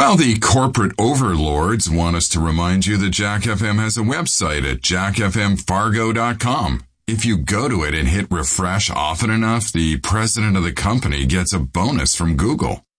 Well, the corporate overlords want us to remind you that Jack FM has a website at jackfmfargo.com. If you go to it and hit refresh often enough, the president of the company gets a bonus from Google.